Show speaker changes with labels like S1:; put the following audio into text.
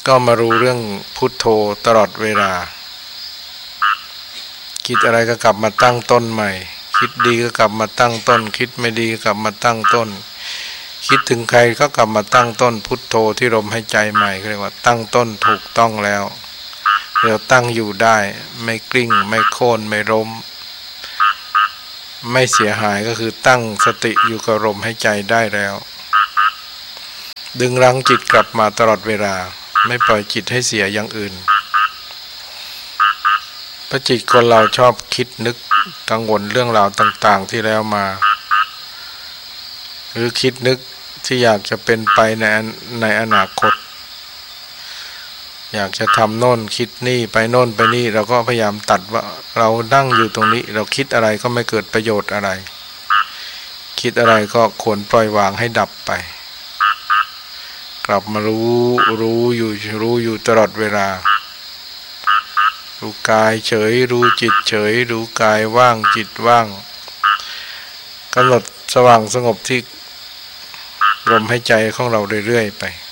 S1: ก็มารู้เรื่องพุทโธตลอดเวลาคิดอะไรก็กลับมาตั้งต้นใหม่คิดดีก็กลับมาตั้งต้นคิดไม่ดีก็กลับมาตั้งต้นคิดถึงใครก็กลับมาตั้งต้นพุทโธที่ลมหายใจใหม่เรียกว่าตั้งต้นถูกต้องแล้วเราตั้งอยู่ได้ไม่กลิ้งไม่โค่นไม่ล้มไม่เสียหายก็คือตั้งสติอยู่กับลมหายใจได้แล้วดึงรั้งจิตกลับมาตลอดเวลาไม่ปล่อยจิตให้เสียอย่างอื่นเพราะจิตคนเราชอบคิดนึกกังวลเรื่องราวต่างๆที่แล้วมาหรือคิดนึกที่อยากจะเป็นไปในอนาคตอยากจะทำโน่นคิดนี่ไปโน่นไปนี่เราก็พยายามตัดว่าเรานั่งอยู่ตรงนี้เราคิดอะไรก็ไม่เกิดประโยชน์อะไรคิดอะไรก็ควรปล่อยวางให้ดับไปกลับมารู้อยู่ตลอดเวลารู้กายเฉยรู้จิตเฉยรู้กายว่างจิตว่างกำหนดสว่างสงบที่ลมหายใจของเราเรื่อยๆไป